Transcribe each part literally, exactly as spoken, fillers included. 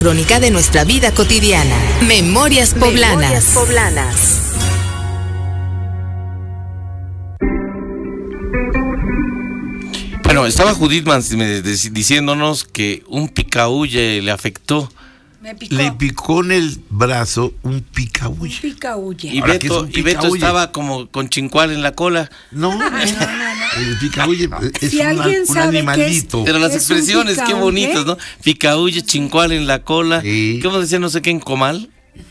Crónica de nuestra vida cotidiana. Memorias Poblanas. Memorias Poblanas. Bueno, estaba Judith diciéndonos que un picahuye le afectó. Me picó. Le picó en el brazo un picahuye. Un picahuye. Y Beto, y Beto estaba como con chincual en la cola. No, no, no, no. El picahuye es si una, un animalito. Es, Pero las expresiones, qué bonitas, ¿no? Picahuye, chincual en la cola. Sí. ¿Cómo decía no sé qué en comal?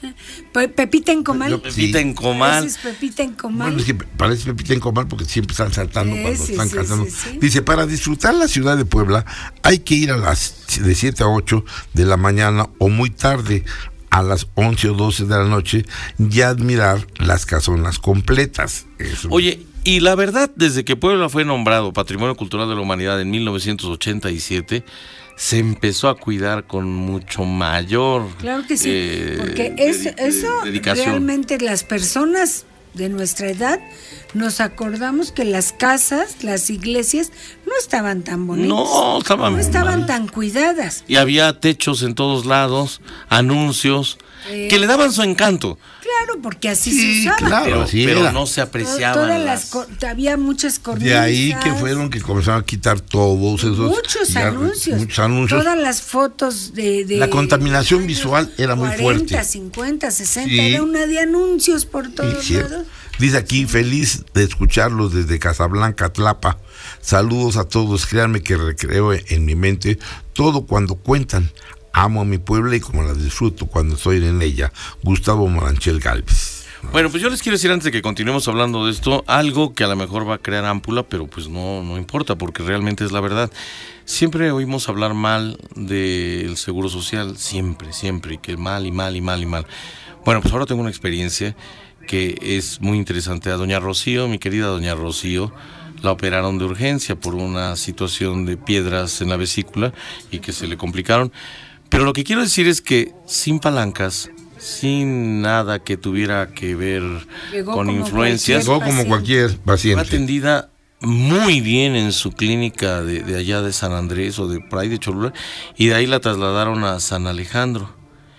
Pepita en comal. No, Pepita sí. en comal. Es Pepita en comal. Bueno, es que parece Pepita en comal porque siempre están saltando sí, cuando sí, están sí, cantando. Sí, sí. Dice, para disfrutar la ciudad de Puebla hay que ir a las de siete a ocho de la mañana o muy tarde a las once o doce de la noche y admirar las casonas completas. Eso. Oye, y la verdad, desde que Puebla fue nombrado Patrimonio Cultural de la Humanidad en mil novecientos ochenta y siete, se empezó a cuidar con mucho mayor claro que sí, eh, porque es, de, eso dedicación. Realmente las personas de nuestra edad nos acordamos que las casas, las iglesias no estaban tan bonitas, no estaban, no estaban tan cuidadas y había techos en todos lados, anuncios eh, que le daban su encanto. Claro, porque así sí, se usaba. Claro, pero, así pero era. no se apreciaban. Todas las... las, había muchas cornisas. De ahí que fueron que comenzaron a quitar todos esos muchos ya, anuncios. Muchos anuncios. Todas las fotos de, de la contaminación visual era muy cuarenta, fuerte. cincuenta, sesenta, sí. Era una de anuncios por todos sí, lados. Dice aquí, feliz de escucharlos desde Casablanca, Tlapa. Saludos a todos, créanme que recreo en mi mente todo cuando cuentan. Amo a mi Puebla y como la disfruto cuando estoy en ella. Gustavo Moranchel Gálvez. Bueno, pues yo les quiero decir antes de que continuemos hablando de esto, algo que a lo mejor va a crear ámpula, pero pues no, no importa, porque realmente es la verdad. Siempre oímos hablar mal del Seguro Social, siempre, siempre, y que mal y mal y mal y mal. Bueno, pues ahora tengo una experiencia que es muy interesante. A doña Rocío, mi querida doña Rocío, la operaron de urgencia por una situación de piedras en la vesícula y que se le complicaron. Pero lo que quiero decir es que sin palancas, sin nada que tuviera que ver Llegó con influencias, Llegó como cualquier paciente. Fue atendida muy bien en su clínica de, de allá de San Andrés o de por ahí de Cholula, y de ahí la trasladaron a San Alejandro.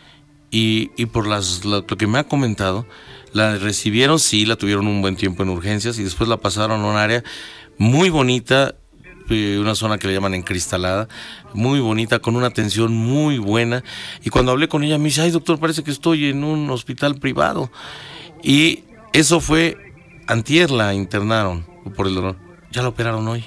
Y, y por las, lo, lo que me ha comentado, la recibieron, sí, la tuvieron un buen tiempo en urgencias y después la pasaron a un área muy bonita, una zona que le llaman encristalada, muy bonita, con una atención muy buena. Y cuando hablé con ella me dice, ay doctor, parece que estoy en un hospital privado. Y eso fue, antier la internaron por el dolor, ya la operaron hoy.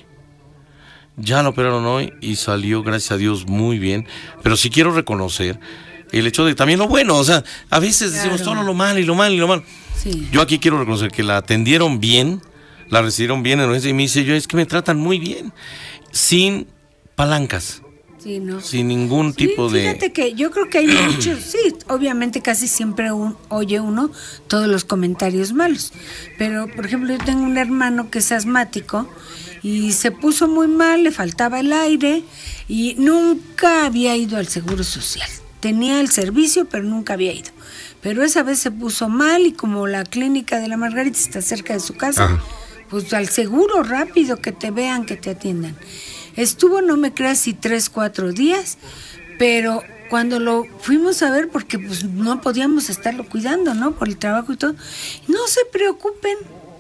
Ya la operaron hoy y salió, gracias a Dios, muy bien. Pero sí quiero reconocer el hecho de también lo bueno, o sea, a veces claro. decimos todo lo malo y lo malo y lo malo. Sí. Yo aquí quiero reconocer que la atendieron bien, la recibieron bien en urgencia y me dice, yo es que me tratan muy bien, sin palancas, sí, no. sin ningún sí, tipo fíjate de... Fíjate que yo creo que hay muchos, sí, obviamente casi siempre un, oye uno todos los comentarios malos, pero por ejemplo yo tengo un hermano que es asmático y se puso muy mal, le faltaba el aire y nunca había ido al Seguro Social. Tenía el servicio, pero nunca había ido. Pero esa vez se puso mal y como la clínica de la Margarita está cerca de su casa, ajá, pues al seguro rápido que te vean, que te atiendan. Estuvo, no me creas, si tres, cuatro días, pero cuando lo fuimos a ver, porque pues no podíamos estarlo cuidando, ¿no? Por el trabajo y todo, no se preocupen,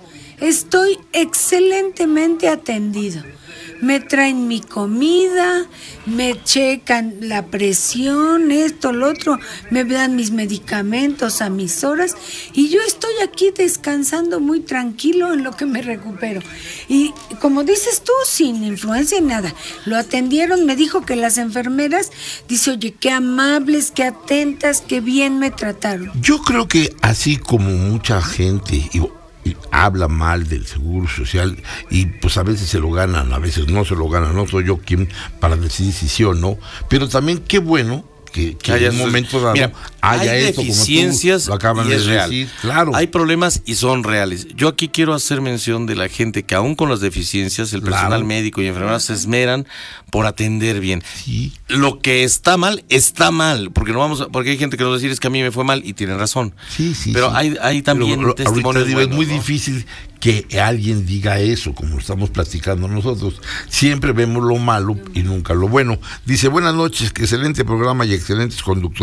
estoy excelentemente atendido. Me traen mi comida, me checan la presión, esto, lo otro, me dan mis medicamentos a mis horas y yo estoy aquí descansando muy tranquilo en lo que me recupero. Y como dices tú, sin influencia ni nada, lo atendieron, me dijo que las enfermeras, dice, oye, qué amables, qué atentas, qué bien me trataron. Yo creo que así como mucha gente... Y... y habla mal del Seguro Social y pues a veces se lo ganan, a veces no se lo ganan, no soy yo quien para decidir si sí o no, pero también qué bueno que, que en un momento dado mira, haya hay esto, deficiencias como tú lo acaban y de es real. decir, claro. Hay problemas y son reales. Yo aquí quiero hacer mención de la gente que aún con las deficiencias, el Claro. personal médico y enfermeras se esmeran por atender bien. Sí. Lo que está mal, está mal, porque no vamos a, porque hay gente que nos va a decir es que a mí me fue mal y tienen razón. Sí, sí, Pero sí. hay, hay también Pero, testimonios ahorita digo, buenos, es muy ¿no? difícil que alguien diga eso, como estamos platicando nosotros. Siempre vemos lo malo y nunca lo bueno. Dice, buenas noches, que excelente programa y excelentes conductores.